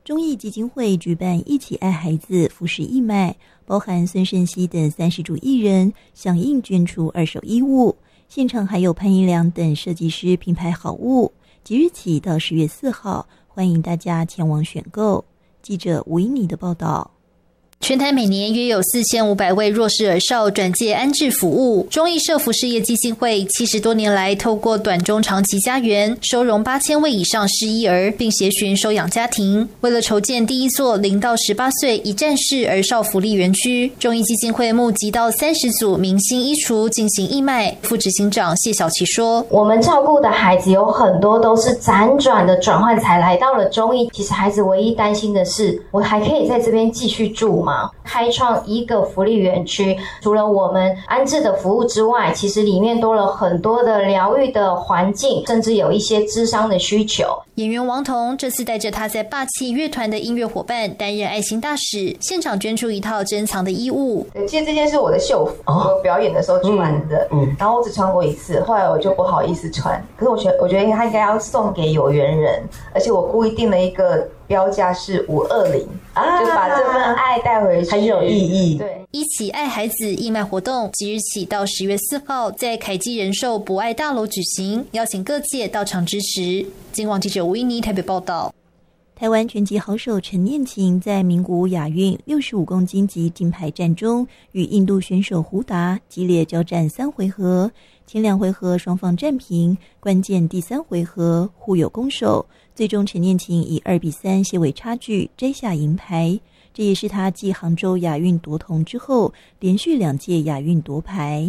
忠义基金会举办一起爱孩子服饰义卖，包含孙盛熙等30组艺人响应捐出2手衣物，现场还有潘一良等设计师品牌好物。即日起到10月4号，欢迎大家前往选购。记者吴英妮的报道。 全台每年约有4500位弱势儿少转介安置服务。忠义社福事业基金会70多年来，透过短中长期家园，收容8000位以上失依儿，并协寻收养家庭。为了筹建第一座0到18岁一站式儿少福利园区，忠义基金会募集到30组明星衣橱进行义卖。副执行长谢小琪说：“ 我们照顾的孩子有很多都是辗转的转换才来到了忠义。其实孩子唯一担心的是，我还可以在这边继续住吗？开创一个福利园区，除了我们安置的服务之外，其实里面多了很多的疗愈的环境，甚至有一些諮商的需求。” 演员王彤这次带着他在霸气乐团的音乐伙伴担任爱心大使，现场捐出一套珍藏的衣物。 对，其实这件是我的秀服，我表演的时候穿的，然后我只穿过1次，后来我就不好意思穿。可是我觉得他应该要送给有缘人，而且我故意定了一个标价是520，就把这份爱带回去， 很有意义。 对， 一起爱孩子义卖活动即日起到10月4号在凯基人寿博爱大楼举行，邀请各界到场支持。今晚记者吴依妮台北报道。 台湾拳击好手陈念琴在名古屋亚运65公斤级金牌战中，与印度选手胡达激烈交战3回合，前2回合双方战平，关键第3回合互有攻守，最终陈念琴以2比3些微差距摘下银牌。这也是他继杭州亚运夺铜之后，连续2届亚运夺牌。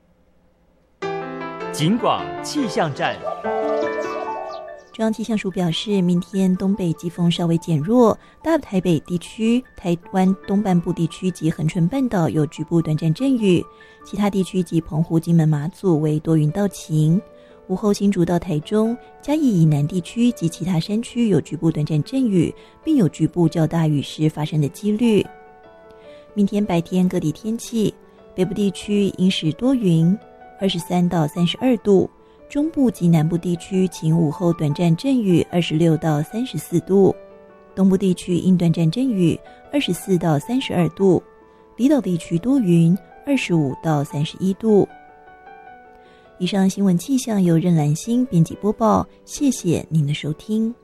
警广气象站。 中央气象署表示，明天东北季风稍微减弱，大台北地区、台湾东半部地区及恒春半岛有局部短暂阵雨，其他地区及澎湖、金门、马祖为多云到晴。午后新竹到台中、嘉义以南地区及其他山区有局部短暂阵雨，并有局部较大雨势发生的几率。明天白天各地天气，北部地区阴时多云，23到32度。中部及南部地区晴，午后短暂阵雨，26到34度；东部地区因短暂阵雨，24到32度；离岛地区多云，25到31度。以上新闻气象由任兰心编辑播报，谢谢您的收听。